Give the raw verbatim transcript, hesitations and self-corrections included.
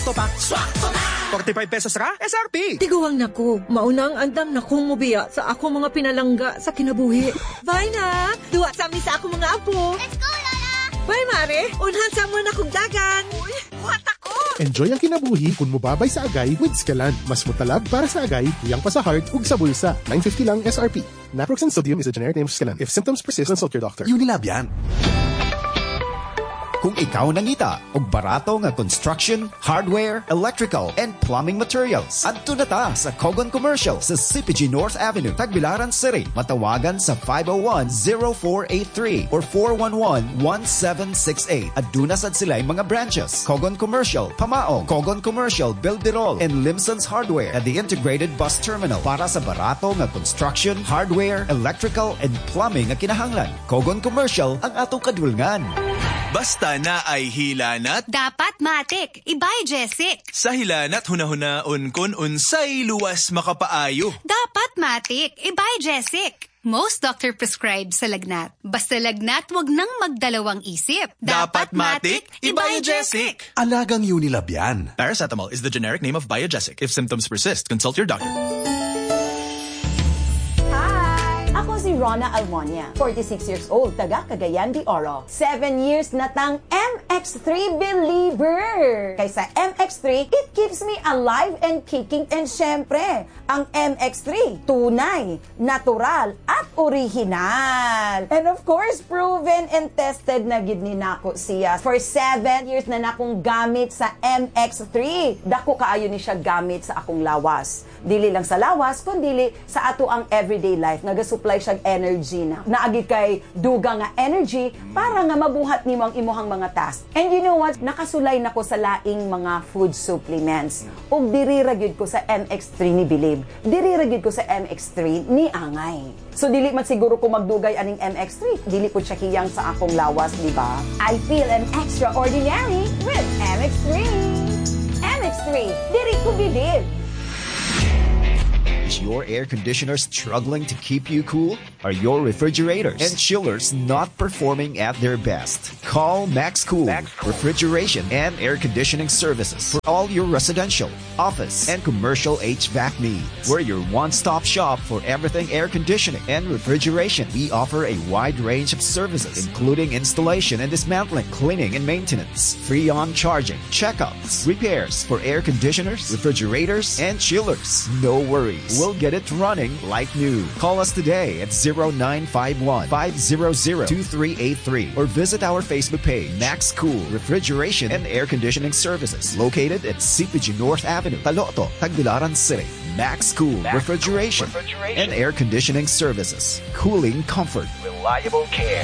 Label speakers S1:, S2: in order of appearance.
S1: Swakto pa. Swakto na! forty-five pesos ra, S R P.
S2: Tiguang nako, maunang andam na kong mubiya sa ako mga pinalangga sa kinabuhi. Bye na! Duwa sa mi sa ako mga apo.
S3: Let's go, Lola!
S2: Bye, Mare! Unhan sa mo na kong dagan. Uy, what ako?
S4: Enjoy ang kinabuhi kung mubabay sa agay with Scalan. Mas mutalab para sa agay, tuyang pa sa heart, ug sa bulsa. nine fifty lang S R P. Naproxen sodium is a generic name of Scalan. If symptoms persist, consult your doctor.
S5: Unilab yan. Kung ikaw nangita og barato nga construction, hardware, electrical, and plumbing materials, adto na ta sa Kogon Commercial sa C P G North Avenue, Tagbilaran City. Matawagan sa five oh one, oh four eight three or four one one, one seven six eight. Aduna sad sila yung mga branches: Kogon Commercial, Pamaong, Kogon Commercial, Beldirol, and Limson's Hardware at the Integrated Bus Terminal para sa barato nga construction, hardware, electrical, and plumbing nga kinahanglan. Kogon Commercial ang atong kadulngan.
S1: Basta na ay hilanat.
S3: Dapat matik. Ibay, Jessic.
S1: Sa hilanat hunahunaon kun unsay luwas makapaayo.
S3: Dapat matik. Ibay, Jessic. Most doctor prescribe sa lagnat. Basta lagnat, wag nang magdalawang isip.
S1: Dapat matik. Ibay, Jessic.
S5: Alagang Unilab yan.
S1: Paracetamol is the generic name of Biogesic. If symptoms persist, consult your doctor.
S6: Ako si Rona Almonia, forty-six years old, taga Cagayan de Oro. Seven years na tang M X three believer. Kaysa M X three, it keeps me alive and kicking. And syempre, ang M X three, tunay, natural, at original. And of course, proven and tested na gid ni nako siya. For seven years na nakong gamit sa M X three. Dako kaayo ni siya gamit sa akong lawas. Dili lang sa lawas, kundi sa ato ang everyday life. Nagasupply siyang energy na. Naagi kay duga nga energy para nga mabuhat nimo ang imuhang mga task. And you know what? Nakasulay nako sa laing mga food supplements. Ug diri ra gyud ko sa M X three ni Believe. Diri ra gyud ko sa M X three ni Angay. So dili man siguro ko magdugay aning M X three. Dili po siya kiyang sa akong lawas, di ba? I feel an extraordinary with M X three. M X three, diri ko Believe.
S5: Is your air conditioner struggling to keep you cool? Are your refrigerators and chillers not performing at their best? Call Max Cool, Max Cool Refrigeration and Air Conditioning Services for all your residential, office, and commercial H V A C needs. We're your one-stop shop for everything air conditioning and refrigeration. We offer a wide range of services, including installation and dismantling, cleaning and maintenance, free on charging, checkups, repairs for air conditioners, refrigerators, and chillers. No worries. We'll get it running like new. Call us today at zero nine five one, five zero zero, two three eight three or visit our Facebook page, Max Cool Refrigeration and Air Conditioning Services, located at C P G North Avenue, Taloto, Tagbilaran City. Max Cool Max Refrigeration, Refrigeration and Air Conditioning Services. Cooling comfort. Reliable care.